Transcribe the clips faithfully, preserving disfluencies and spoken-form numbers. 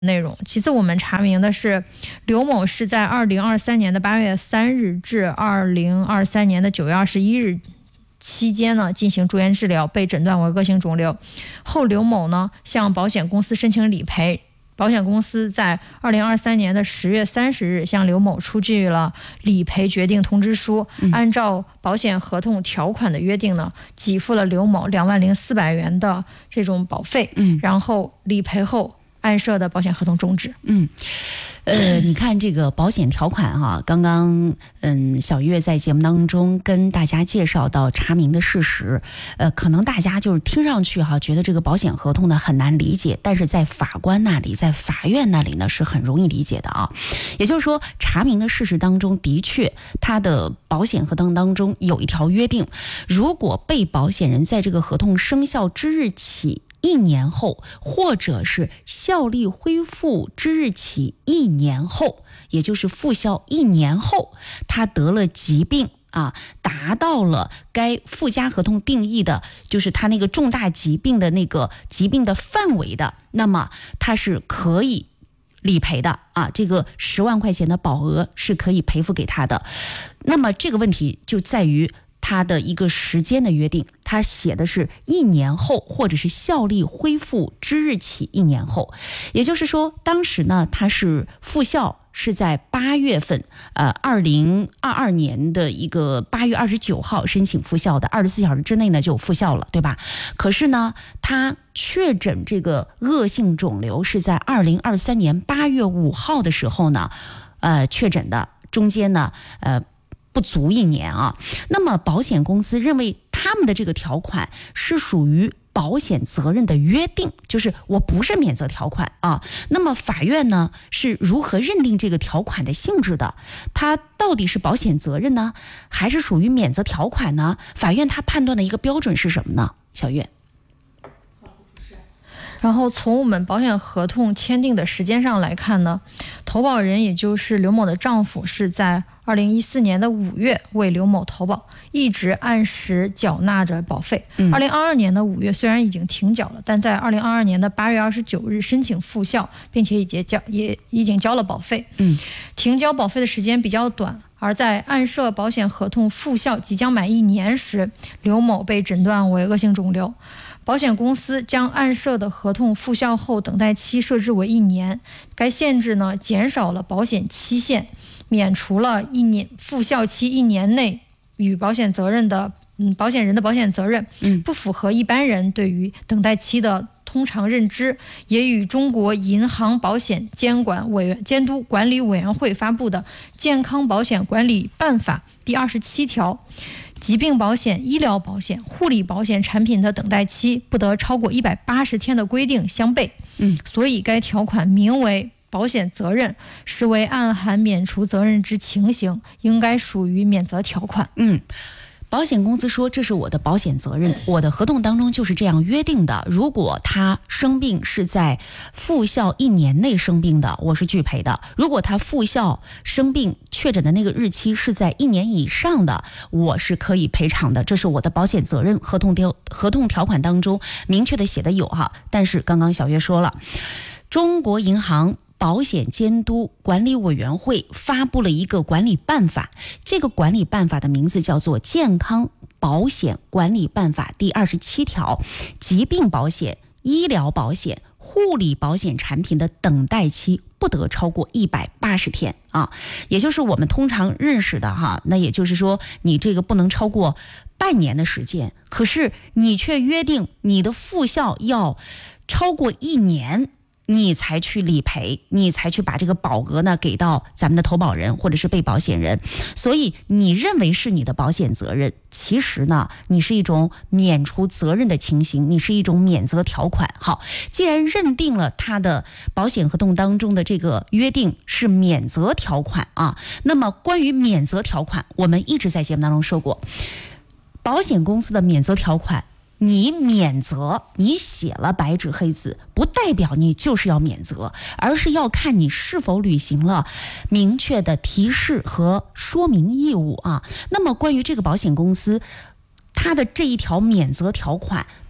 内容。其次，我们查明的是，刘某是在二零二三年的八月三日至二零二三年的九月二十一日期间呢，进行住院治疗，被诊断为恶性肿瘤。后刘某呢向保险公司申请理赔，保险公司在二零二三年的十月三十日向刘某出具了理赔决定通知书， 嗯、 按照保险合同条款的约定呢，给付了刘某两万零四百元的这种保费， 嗯， 然后理赔后案涉的保险合同终止。 嗯，呃，你看这个保险条款哈、啊，刚刚嗯，小月在节目当中跟大家介绍到查明的事实，呃，可能大家就是听上去哈、啊，觉得这个保险合同呢很难理解，但是在法官那里，在法院那里呢是很容易理解的啊。也就是说，查明的事实当中的确，他的保险合同当中有一条约定，如果被保险人在这个合同生效之日起一年后，或者是效力恢复之日起一年后，也就是复效一年后，他得了疾病啊，达到了该附加合同定义的，就是他那个重大疾病的那个疾病的范围的，那么他是可以理赔的啊，这个十万块钱的保额是可以赔付给他的。那么这个问题就在于他的一个时间的约定，他写的是一年后，或者是效力恢复之日起一年后，也就是说，当时呢，他是复效是在八月份，呃，二零二二年的一个八月二十九号申请复效的，二十四小时之内呢就复效了，对吧？可是呢，他确诊这个恶性肿瘤是在二零二三年八月五号的时候呢，呃，确诊的，中间呢，呃。不足一年啊，那么保险公司认为他们的这个条款是属于保险责任的约定，就是我不是免责条款啊。那么法院呢是如何认定这个条款的性质的？它到底是保险责任呢，还是属于免责条款呢？法院它判断的一个标准是什么呢？小月。 然后从我们保险合同签订的时间上来看呢，投保人也就是刘某的丈夫是在二零一四年的五月为刘某投保，一直按时缴纳着保费。二零二二年的五月虽然已经停缴了，但在二零二二年的八月二十九日申请复效，并且已经交也已经交了保费。 嗯， 停交保费的时间比较短。而在案涉保险合同复效即将满一年时，刘某被诊断为恶性肿瘤。保险公司将案涉的合同复效后等待期设置为一年，该限制呢减少了保险期限，免除了一年复效期一年内与保险责任的嗯保险人的保险责任， 嗯， 不符合一般人对于等待期的通常认知，也与中国银行保险监管委员监督管理委员会发布的《健康保险管理办法》第二十七条。疾病保险、医疗保险、护理保险产品的等待期不得超过一百八十天的规定相悖。 嗯， 所以该条款名为保险责任，实为暗含免除责任之情形，应该属于免责条款。 嗯。保险公司说这是我的保险责任，我的合同当中就是这样约定的。如果他生病是在复效一年内生病的，我是拒赔的；如果他复效生病确诊的那个日期是在一年以上的，我是可以赔偿的。这是我的保险责任。合同条合同条款当中明确的写的有哈，但是刚刚小月说了，中国银行保险监督管理委员会发布了一个管理办法，这个管理办法的名字叫做《健康保险管理办法》第二十七条，疾病保险、医疗保险、护理保险产品的等待期不得超过一百八十天啊，也就是我们通常认识的哈，那也就是说你这个不能超过半年的时间，可是你却约定你的复效要超过一年。你才去理赔，你才去把这个保额呢给到咱们的投保人或者是被保险人，所以你认为是你的保险责任，其实呢你是一种免除责任的情形，你是一种免责条款。好，既然认定了他的保险合同当中的这个约定是免责条款啊，那么关于免责条款，我们一直在节目当中说过，保险公司的免责条款你免责，你写了白纸黑字，不代表你就是要免责，而是要看你是否履行了明确的提示和说明义务啊。那么关于这个保险公司，它的这一条免责条款，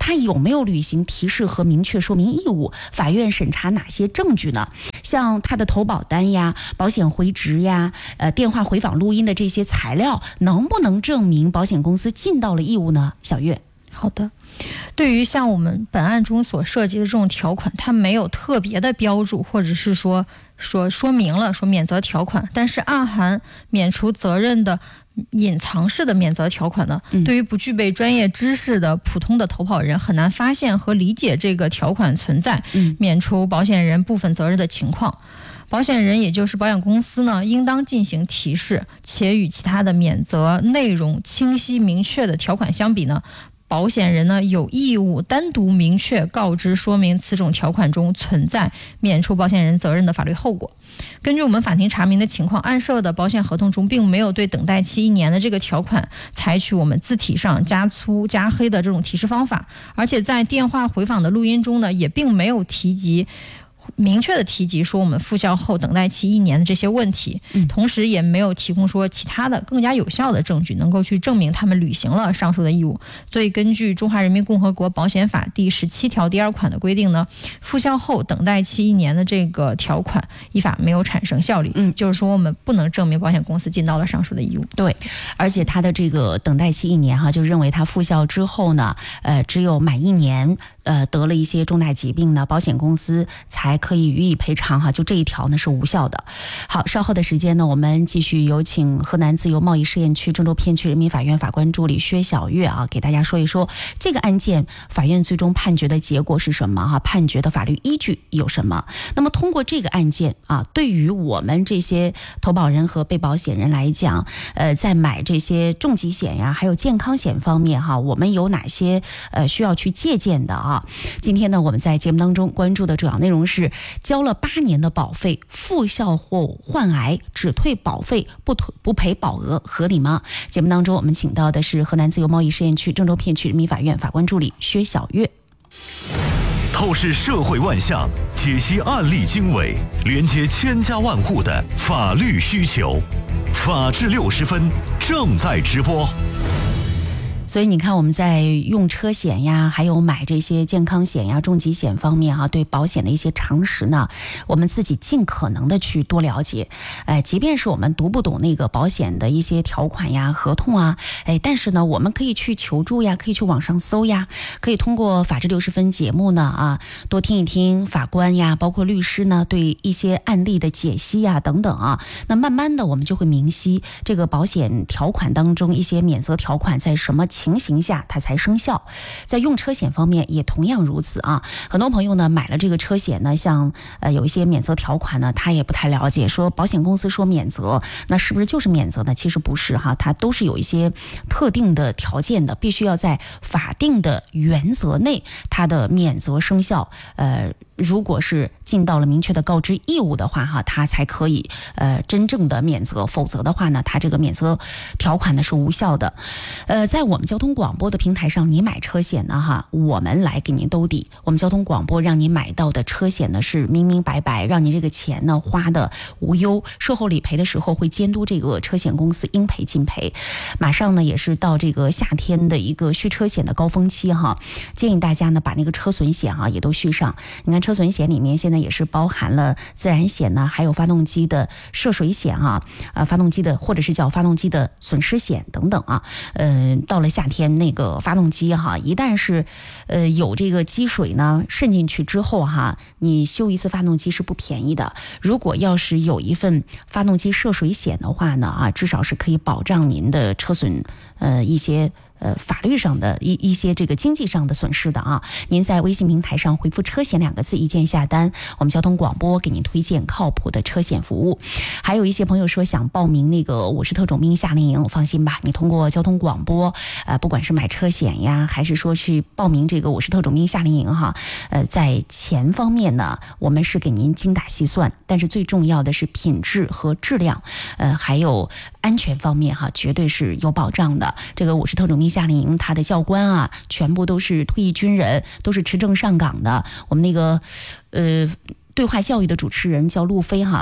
他有没有履行提示和明确说明义务？法院审查哪些证据呢？像他的投保单呀、保险回执呀、呃电话回访录音的这些材料，能不能证明保险公司尽到了义务呢？小月。 好的，对于像我们本案中所涉及的这种条款，它没有特别的标注，或者是说说说明了说免责条款，但是暗含免除责任的隐藏式的免责条款呢， 嗯、 对于不具备专业知识的普通的投保人很难发现和理解这个条款存在免除保险人部分责任的情况。保险人也就是保险公司呢，应当进行提示，且与其他的免责内容清晰明确的条款相比呢，保险人呢有义务单独明确告知说明此种条款中存在免除保险人责任的法律后果。根据我们法庭查明的情况，案涉的保险合同中并没有对等待期一年的这个条款采取我们字体上加粗加黑的这种提示方法，而且在电话回访的录音中呢，也并没有提及明确的提及说我们复效后等待期一年的这些问题，同时也没有提供说其他的更加有效的证据能够去证明他们履行了上述的义务。所以根据中华人民共和国保险法第十七条第二款的规定呢，复效后等待期一年的这个条款依法没有产生效力，嗯，就是说我们不能证明保险公司尽到了上述的义务。 对，而且他的这个等待期一年哈，就认为他复效之后呢，呃，只有满一年，呃，得了一些重大疾病呢，保险公司才可以予以赔偿哈，就这一条呢是无效的。好，稍后的时间呢，我们继续有请河南自由贸易试验区郑州片区人民法院法官助理薛晓月啊，给大家说一说这个案件法院最终判决的结果是什么哈，判决的法律依据有什么？那么通过这个案件啊，对于我们这些投保人和被保险人来讲，呃，在买这些重疾险呀，还有健康险方面哈，我们有哪些呃需要去借鉴的啊？今天呢，我们在节目当中关注的主要内容是交了八年的保费，复效后患癌只退保费不不赔保额，合理吗？节目当中我们请到的是河南自由贸易试验区郑州片区人民法院法官助理薛晓月。 透视社会万象，解析案例经纬，连接千家万户的法律需求。法治六十分正在直播。 所以你看，我们在用车险呀，还有买这些健康险呀、重疾险方面啊，对保险的一些常识呢，我们自己尽可能的去多了解。哎，即便是我们读不懂那个保险的一些条款呀、合同啊，哎，但是呢，我们可以去求助呀，可以去网上搜呀，可以通过法治六十分节目呢啊，多听一听法官呀，包括律师呢对一些案例的解析呀等等啊。那慢慢的，我们就会明晰这个保险条款当中一些免责条款在什么情形下它才生效。在用车险方面也同样如此啊。很多朋友呢买了这个车险呢，像呃有一些免责条款呢，他也不太了解，说保险公司说免责，那是不是就是免责呢？其实不是哈，它都是有一些特定的条件的，必须要在法定的原则内，它的免责生效。呃。如果是尽到了明确的告知义务的话哈，它才可以呃真正的免责，否则的话呢，它这个免责条款呢是无效的。呃，在我们交通广播的平台上，你买车险呢哈，我们来给您兜底。我们交通广播让你买到的车险呢是明明白白，让你这个钱呢花的无忧，售后理赔的时候会监督这个车险公司应赔尽赔。马上呢也是到这个夏天的一个续车险的高峰期哈，建议大家呢把那个车损险啊也都续上。你看车损险里面现在也是包含了自燃险呢，还有发动机的涉水险啊，呃，发动机的或者是叫发动机的损失险等等啊。呃，到了夏天那个发动机哈，一旦是呃有这个积水呢渗进去之后哈，你修一次发动机是不便宜的。如果要是有一份发动机涉水险的话呢啊，至少是可以保障您的车损呃一些。呃，法律上的一一些这个经济上的损失的啊，您在微信平台上回复车险两个字，一键下单，我们交通广播给您推荐靠谱的车险服务。还有一些朋友说想报名那个我是特种兵夏令营，放心吧，你通过交通广播，呃，不管是买车险呀，还是说去报名这个我是特种兵夏令营哈，呃，在钱方面呢，我们是给您精打细算，但是最重要的是品质和质量，呃，还有安全方面哈，绝对是有保障的。这个我是特种兵夏令营他的教官啊，全部都是退役军人，都是持证上岗的。我们那个呃对话教育的主持人叫陆飞哈，他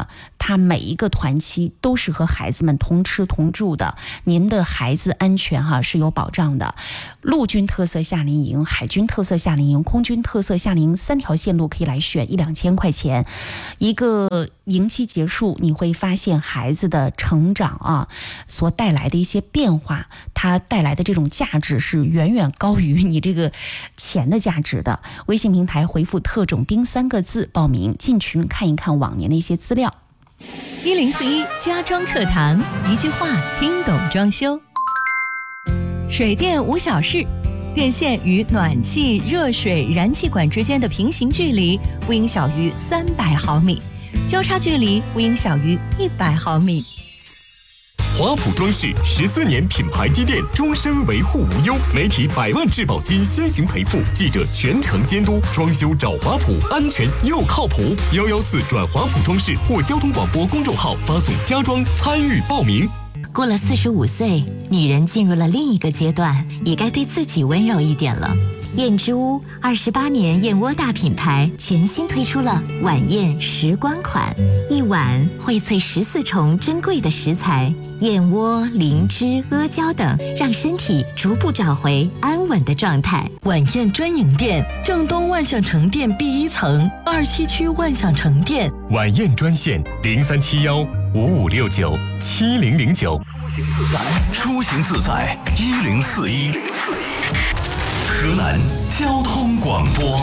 它每一个团期都是和孩子们同吃同住的，您的孩子安全哈、啊、是有保障的。陆军特色夏令营、海军特色夏令营、空军特色夏令营三条线路可以来选，一两千块钱，一个营期结束，你会发现孩子的成长啊所带来的一些变化，它带来的这种价值是远远高于你这个钱的价值的。微信平台回复特种兵三个字报名，进群看一看往年的一些资料。 一零四一家装课堂，一句话听懂装修。水电无小事，电线与暖气、热水、燃气管之间的平行距离不应小于三百毫米，交叉距离不应小于一百毫米。 华普装饰十四年品牌积淀，终身维护无忧，媒体百万质保金先行赔付，记者全程监督，装修找华普，安全又靠谱。幺幺四转华普装饰或交通广播公众号发送家装参与报名。 过了四十五岁，女人进入了另一个阶段，也该对自己温柔一点了。燕之屋二十八年燕窝大品牌全新推出了晚宴时光款，一碗荟萃十四重珍贵的食材，燕窝、灵芝、阿胶等，让身体逐步找回安稳的状态。 晚宴专营店，正东万象城店 B 一层，二西区万象城店。 晚宴专线零三七幺五五六九七零零九。 出行自在一零四一，河南交通广播。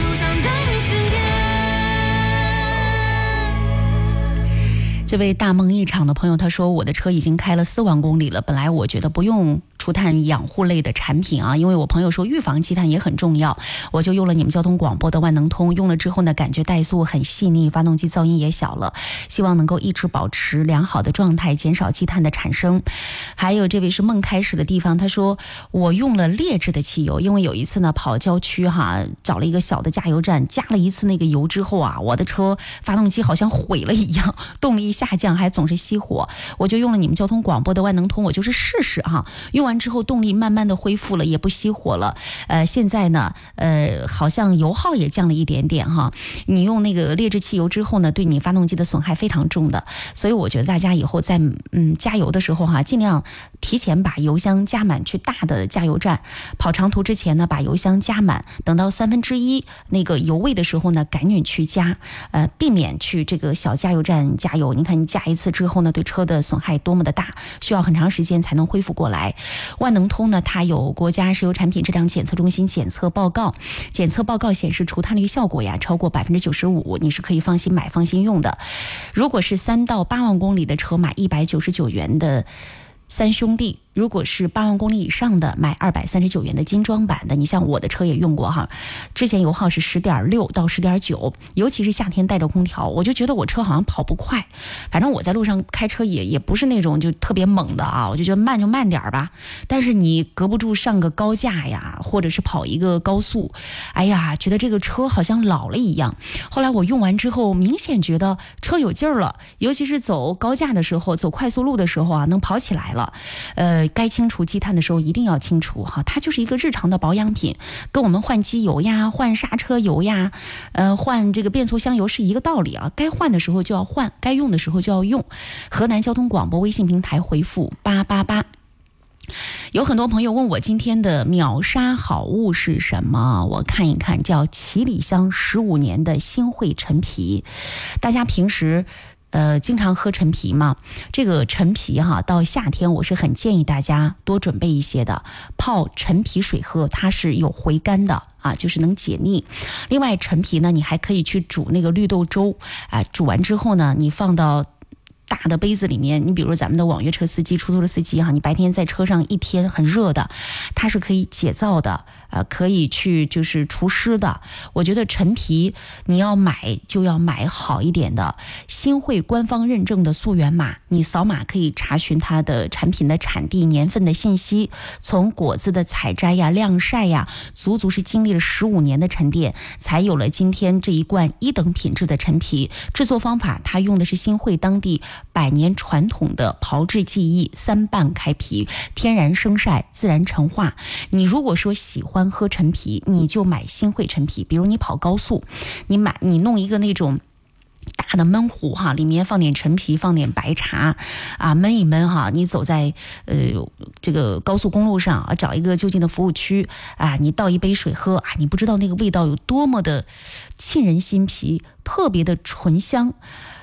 这位大梦一场的朋友他说，我的车已经开了四万公里了，本来我觉得不用除碳养护类的产品啊，因为我朋友说预防积碳也很重要，我就用了你们交通广播的万能通，用了之后呢，感觉怠速很细腻，发动机噪音也小了，希望能够一直保持良好的状态，减少积碳的产生。还有这位是梦开始的地方，他说我用了劣质的汽油，因为有一次呢跑郊区哈，找了一个小的加油站，加了一次那个油之后啊，我的车发动机好像毁了一样，动力下降，还总是熄火，我就用了你们交通广播的万能通，我就是试试哈，用完之后动力慢慢的恢复了，也不熄火了。呃，现在呢，呃，好像油耗也降了一点点哈。你用那个劣质汽油之后呢，对你发动机的损害非常重的，所以我觉得大家以后在嗯加油的时候哈，尽量提前把油箱加满，去大的加油站。跑长途之前呢，把油箱加满，等到三分之一那个油位的时候呢，赶紧去加，呃，避免去这个小加油站加油。你看你加一次之后呢，对车的损害多么的大，需要很长时间才能恢复过来。万能通呢，它有国家石油产品质量检测中心检测报告，检测报告显示除碳率效果呀超过百分之九十五，你是可以放心买放心用的。如果是三到八万公里的车，买一百九十九元的三兄弟，如果是八万公里以上的，买二百三十九元的精装版的。你像我的车也用过哈，之前油耗是十点六到十点九，尤其是夏天带着空调，我就觉得我车好像跑不快。反正我在路上开车也也不是那种就特别猛的啊，我就觉得慢就慢点吧。但是你隔不住上个高架呀，或者是跑一个高速，哎呀，觉得这个车好像老了一样。后来我用完之后，明显觉得车有劲儿了，尤其是走高架的时候，走快速路的时候啊，能跑起来了。呃。该清除积碳的时候一定要清除哈，它就是一个日常的保养品，跟我们换机油呀、换刹车油呀、呃换这个变速箱油是一个道理啊。该换的时候就要换，该用的时候就要用。河南交通广播微信平台回复八八八。有很多朋友问我今天的秒杀好物是什么，我看一看，叫七里香十五年的新会陈皮。大家平时呃，经常喝陈皮嘛，这个陈皮哈，到夏天我是很建议大家多准备一些的，泡陈皮水喝，它是有回甘的啊，就是能解腻。另外，陈皮呢，你还可以去煮那个绿豆粥啊，煮完之后呢，你放到大的杯子里面，你比如咱们的网约车司机、出租车司机哈，你白天在车上一天很热的，它是可以解燥的，呃，可以去就是除湿的。我觉得陈皮你要买就要买好一点的，新会官方认证的溯源码，你扫码可以查询它的产品的产地、年份的信息。从果子的采摘呀、晾晒呀，足足是经历了十五年的沉淀，才有了今天这一罐一等品质的陈皮。制作方法，它用的是新会当地百年传统的炮制技艺，三瓣开皮，天然生晒，自然陈化。你如果说喜欢喝陈皮，你就买新会陈皮。比如你跑高速，你买你弄一个那种大的焖壶哈，里面放点陈皮，放点白茶啊，焖一焖哈。你走在呃这个高速公路上啊，找一个就近的服务区啊，你倒一杯水喝啊，你不知道那个味道有多么的沁人心脾，特别的醇香。